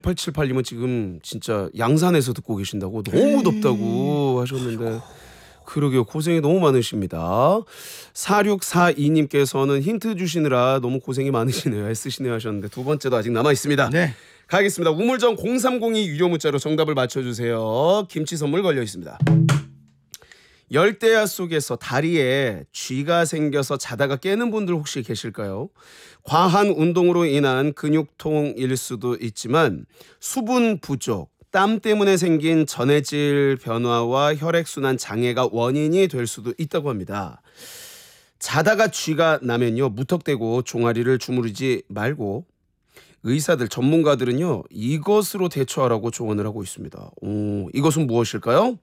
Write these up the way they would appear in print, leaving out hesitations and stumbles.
6878님은 지금 진짜 양산에서 듣고 계신다고 너무 덥다고 하셨는데 그러게요. 고생이 너무 많으십니다. 4642님께서는 힌트 주시느라 너무 고생이 많으시네요. 애쓰시네요 하셨는데 두 번째도 아직 남아 있습니다. 네. 가겠습니다. 우물정 0302 유료 문자로 정답을 맞춰주세요. 김치 선물 걸려 있습니다. 열대야 속에서 다리에 쥐가 생겨서 자다가 깨는 분들 혹시 계실까요? 과한 운동으로 인한 근육통일 수도 있지만 수분 부족, 땀 때문에 생긴 전해질 변화와 혈액순환 장애가 원인이 될 수도 있다고 합니다. 자다가 쥐가 나면요 무턱대고 종아리를 주무르지 말고 의사들 전문가들은요 이것으로 대처하라고 조언을 하고 있습니다. 이것은 무엇일까요?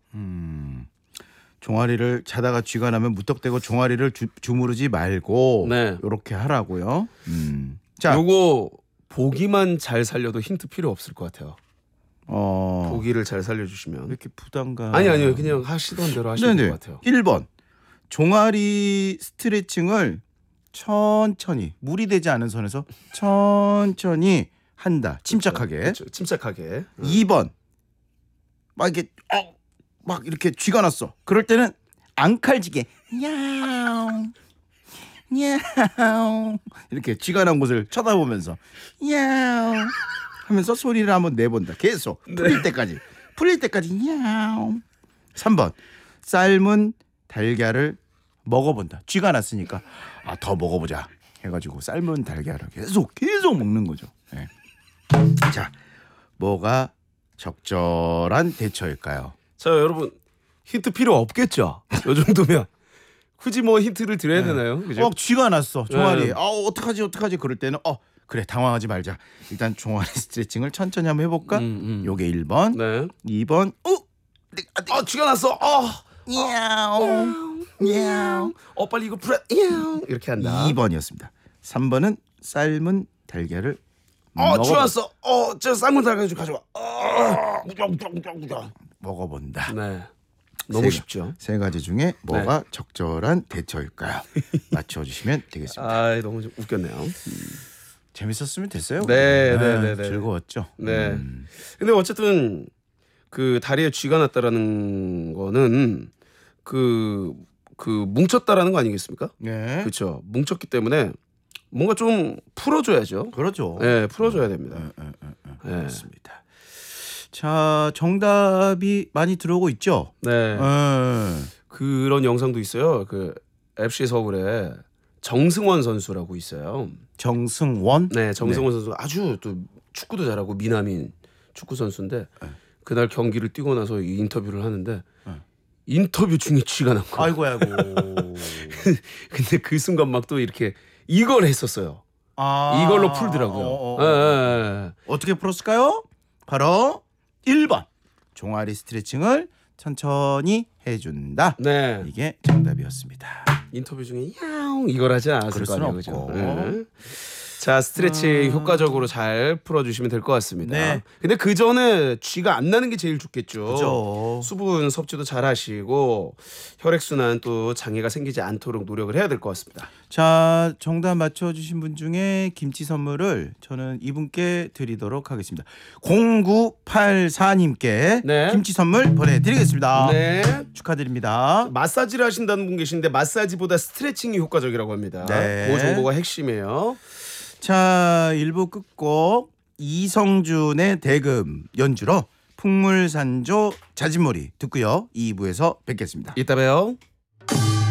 종아리를 자다가 쥐가 나면 무턱대고 종아리를 주무르지 말고 네. 이렇게 하라고요. 자, 요거 보기만 잘 살려도 힌트 필요 없을 것 같아요. 보기를 잘 살려주시면. 이렇게 부담감. 아니요 그냥 하시던 대로 하시면 될 것 같아요. 1번 종아리 스트레칭을 천천히 무리 되지 않은 선에서 천천히 한다. 침착하게. 그렇죠. 침착하게. 2번 막 이렇게 쥐가 났어. 그럴 때는 앙칼지게 야옹 야옹 이렇게 쥐가 난 곳을 쳐다보면서 야옹 하면서 소리를 한번 내본다. 계속 풀릴 때까지 야옹. 3번 삶은 달걀을 먹어본다. 쥐가 났으니까 더 먹어보자 해가지고 삶은 달걀을 계속 먹는 거죠. 네. 자, 뭐가 적절한 대처일까요? 자 여러분 힌트 필요 없겠죠? 요 정도면 굳이 뭐 힌트를 드려야 되나요? 그죠? 쥐가 났어 종아리. 네. 어떡하지 그럴 때는 그래 당황하지 말자. 일단 종아리 스트레칭을 천천히 한번 해볼까? 요게 1번. 네. 2번 쥐가 났어. 야옹 야옹. 빨리 이거 풀어. 이렇게 한다. 2번이었습니다. 3번은 삶은 달걀을 쥐가 났어. 저 삶은 달걀 좀 가져와. 먹어본다. 네. 너무 쉽죠. 세 가지 중에 뭐가 적절한 대처일까요? 맞춰주시면 되겠습니다. 너무 좀 웃겼네요. 재밌었으면 됐어요. 네. 즐거웠죠. 네. 근데 어쨌든 그 다리에 쥐가 났다라는 거는 그 뭉쳤다라는 거 아니겠습니까? 네. 그렇죠. 뭉쳤기 때문에 뭔가 좀 풀어줘야죠. 그렇죠. 네, 풀어줘야 됩니다. 네. 그렇습니다. 자, 정답이 많이 들어오고 있죠. 네. 그런 영상도 있어요. 그 FC 서울에 정승원 선수라고 있어요. 정승원? 네, 정승원 선수 아주 또 축구도 잘하고 미남인 축구 선수인데 그날 경기를 뛰고 나서 이 인터뷰를 하는데 인터뷰 중에 쥐가 난 거예요. 아이고. 근데 그 순간 막 또 이렇게 이걸 했었어요. 이걸로 풀더라고요. 어떻게 풀었을까요? 바로 1번. 종아리 스트레칭을 천천히 해준다. 네. 이게 정답이었습니다. 인터뷰 중에 야옹 이걸 하지 않았을 거 아니에요. 그죠? 네. 자, 스트레칭 효과적으로 잘 풀어주시면 될 것 같습니다. 네. 근데 그 전에 쥐가 안 나는 게 제일 좋겠죠. 그죠. 수분 섭취도 잘 하시고 혈액순환 또 장애가 생기지 않도록 노력을 해야 될 것 같습니다. 자, 정답 맞춰주신 분 중에 김치 선물을 저는 이분께 드리도록 하겠습니다. 0984님께 네. 김치 선물 보내드리겠습니다. 네. 축하드립니다. 마사지를 하신다는 분 계신데 마사지보다 스트레칭이 효과적이라고 합니다. 네. 그 정보가 핵심이에요. 자, 1부 끝곡 이성준의 대금 연주로 풍물산조 자진몰이 듣고요. 2부에서 뵙겠습니다. 이따 봬요.